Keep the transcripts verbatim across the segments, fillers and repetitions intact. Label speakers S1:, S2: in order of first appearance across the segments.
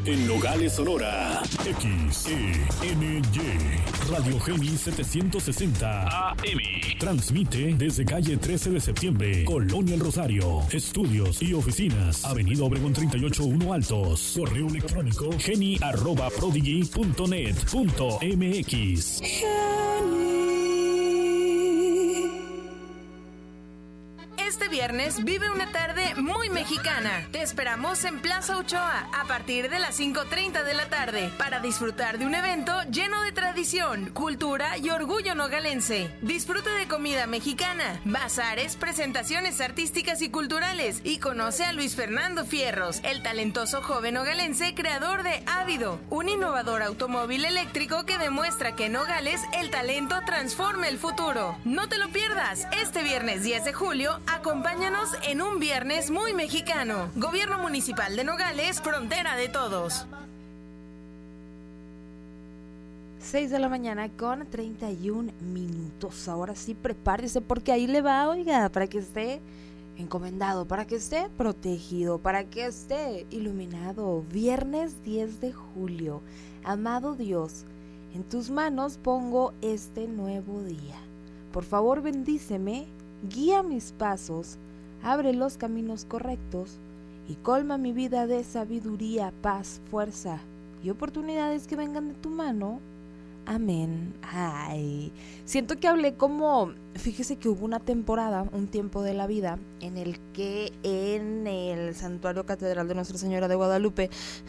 S1: En Nogales, Sonora. X E N Y. Radio Geni setecientos sesenta A M. Transmite desde calle trece de septiembre, Colonia El Rosario. Estudios y oficinas. Avenida Obregón treinta y ocho uno Altos. Correo electrónico geni arroba prodigy punto net punto m x.
S2: Este viernes vive una tarde muy mexicana. Te esperamos en Plaza Ochoa a partir de las cinco treinta de la tarde para disfrutar de un evento lleno de tradición, cultura y orgullo nogalense. Disfruta de comida mexicana, bazares, presentaciones artísticas y culturales y conoce a Luis Fernando Fierros, el talentoso joven nogalense creador de Ávido, un innovador automóvil eléctrico que demuestra que en Nogales el talento transforma el futuro. No te lo pierdas, este viernes diez de julio, acompáñanos en un viernes muy mexicano. Gobierno Municipal de Nogales, frontera de todos.
S3: seis de la mañana con treinta y un minutos. Ahora sí, prepárese porque ahí le va, oiga, para que esté encomendado, para que esté protegido, para que esté iluminado. Viernes diez de julio. Amado Dios, en tus manos pongo este nuevo día. Por favor, bendíceme, guía mis pasos, abre los caminos correctos y colma mi vida de sabiduría, paz, fuerza y oportunidades que vengan de tu mano. Amén. Ay, siento que hablé como, fíjese que hubo una temporada, un tiempo de la vida, en el que en el Santuario Catedral de Nuestra Señora de Guadalupe,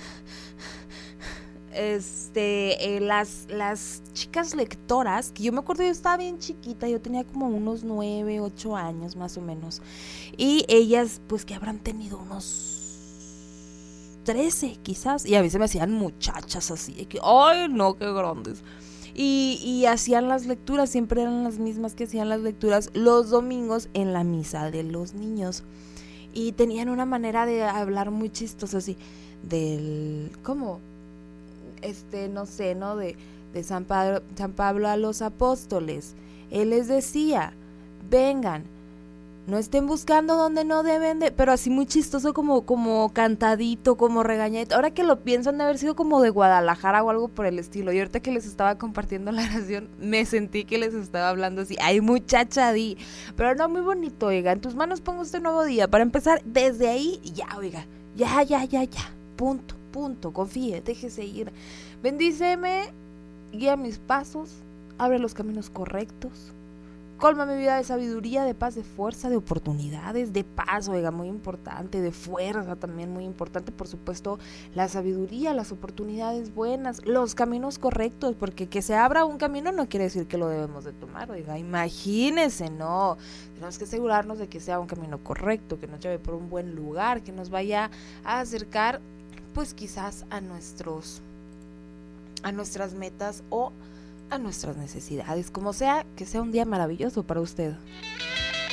S3: este, eh, las, las chicas lectoras, que yo me acuerdo, yo estaba bien chiquita, yo tenía como unos nueve, ocho años más o menos, y ellas, pues que habrán tenido unos trece quizás, y a mí se me hacían muchachas así, de que, ay no, qué grandes. Y, y hacían las lecturas, siempre eran las mismas que hacían las lecturas los domingos en la misa de los niños. Y tenían una manera de hablar muy chistosa, así, del, ¿cómo? Este, no sé, ¿no? De, de San Pablo, San Pablo a los apóstoles. Él les decía, vengan, no estén buscando donde no deben de, pero así muy chistoso, como, como cantadito, como regañadito. Ahora que lo piensan, de haber sido como de Guadalajara o algo por el estilo. Y ahorita que les estaba compartiendo la oración, me sentí que les estaba hablando así, ay muchacha, di, pero no, muy bonito, oiga, en tus manos pongo este nuevo día. Para empezar, desde ahí, ya, oiga, ya, ya, ya, ya, punto, punto, confíe, déjese ir. Bendíceme, guía mis pasos, abre los caminos correctos. Colma mi vida de sabiduría, de paz, de fuerza, de oportunidades, de paz, oiga, muy importante, de fuerza también muy importante, por supuesto, la sabiduría, las oportunidades buenas, los caminos correctos, porque que se abra un camino no quiere decir que lo debemos de tomar, oiga, imagínense, no, tenemos que asegurarnos de que sea un camino correcto, que nos lleve por un buen lugar, que nos vaya a acercar, pues quizás a nuestros, a nuestras metas o a nuestras necesidades, como sea, que sea un día maravilloso para usted.